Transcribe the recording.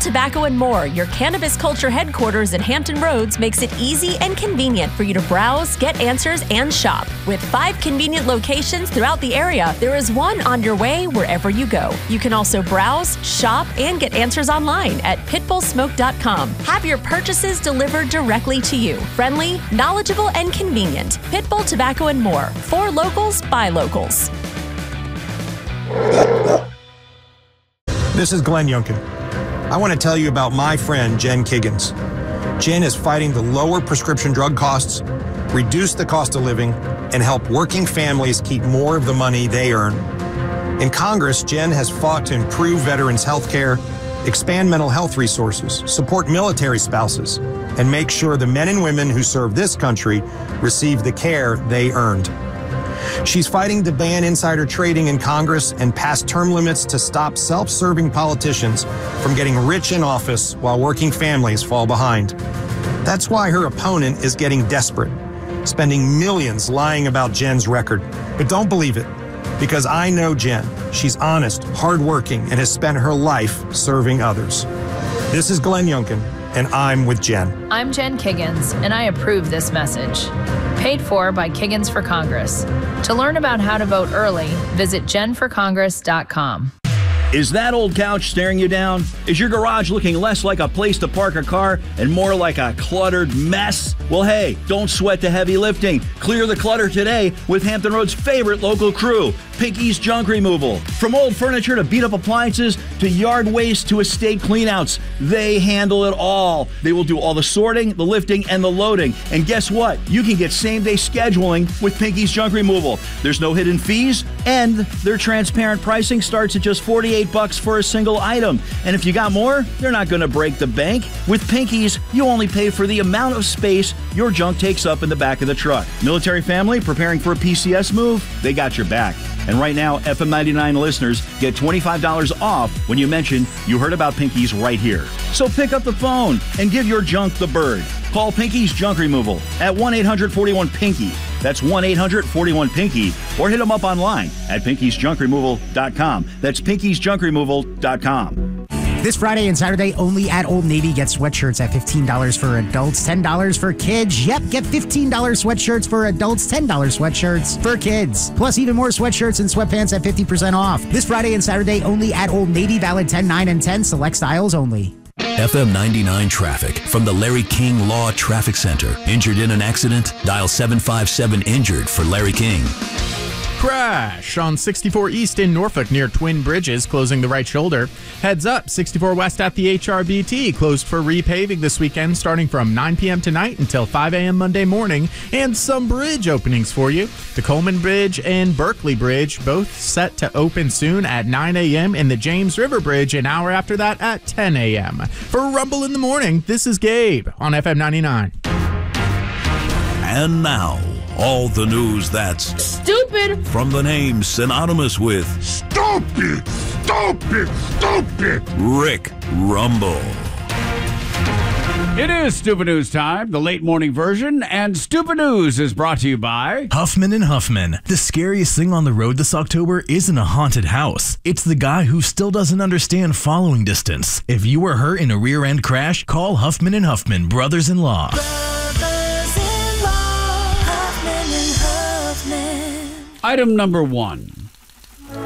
Tobacco and More, your cannabis culture headquarters in Hampton Roads, makes it easy and convenient for you to browse, get answers, and shop. With 5 convenient locations throughout the area, there is one on your way wherever you go. You can also browse, shop, and get answers online at pitbullsmoke.com. Have your purchases delivered directly to you. Friendly, knowledgeable, and convenient. Pitbull Tobacco and More. For locals, by locals. This is Glenn Youngkin. I want to tell you about my friend, Jen Kiggins. Jen is fighting to lower prescription drug costs, reduce the cost of living, and help working families keep more of the money they earn. In Congress, Jen has fought to improve veterans' health care, expand mental health resources, support military spouses, and make sure the men and women who serve this country receive the care they earned. She's fighting to ban insider trading in Congress and pass term limits to stop self-serving politicians from getting rich in office while working families fall behind. That's why her opponent is getting desperate, spending millions lying about Jen's record. But don't believe it, because I know Jen. She's honest, hardworking, and has spent her life serving others. This is Glenn Youngkin, and I'm with Jen. I'm Jen Kiggins, and I approve this message. Paid for by Kiggins for Congress. To learn about how to vote early, visit jenforcongress.com. Is that old couch staring you down? Is your garage looking less like a place to park a car and more like a cluttered mess? Well, hey, don't sweat the heavy lifting. Clear the clutter today with Hampton Roads' favorite local crew, Pinky's Junk Removal. From old furniture to beat-up appliances to yard waste to estate cleanouts, they handle it all. They will do all the sorting, the lifting, and the loading. And guess what? You can get same-day scheduling with Pinky's Junk Removal. There's no hidden fees, and their transparent pricing starts at just $48 for a single item. And if you got more, they're not going to break the bank. With Pinky's, you only pay for the amount of space your junk takes up in the back of the truck. Military family preparing for a PCS move? They got your back. And right now, FM 99 listeners get $25 off when you mention you heard about Pinky's right here. So pick up the phone and give your junk the bird. Call Pinky's Junk Removal at 1-800-41-PINKY. That's 1-800-41-PINKY. Or hit them up online at pinkysjunkremoval.com. That's pinkysjunkremoval.com. This Friday and Saturday, only at Old Navy, get sweatshirts at $15 for adults, $10 for kids. Yep, get $15 sweatshirts for adults, $10 sweatshirts for kids. Plus, even more sweatshirts and sweatpants at 50% off. This Friday and Saturday, only at Old Navy, valid 10, 9, and 10, select styles only. FM 99 traffic from the Larry King Law Traffic Center. Injured in an accident? Dial 757-INJURED for Larry King. Crash on 64 East in Norfolk near Twin Bridges, closing the right shoulder. Heads up, 64 West at the HRBT, closed for repaving this weekend starting from 9 p.m. tonight until 5 a.m. Monday morning. And some bridge openings for you. The Coleman Bridge and Berkeley Bridge, both set to open soon at 9 a.m. and the James River Bridge an hour after that at 10 a.m. For Rumble in the Morning, this is Gabe on FM 99. And now, all the news that's stupid from the name synonymous with stupid, stupid, stupid. Rick Rumble. It is Stupid News time, the late morning version, and Stupid News is brought to you by Huffman & Huffman. The scariest thing on the road this October isn't a haunted house. It's the guy who still doesn't understand following distance. If you were hurt in a rear-end crash, call Huffman & Huffman, brothers-in-law. Item number 1.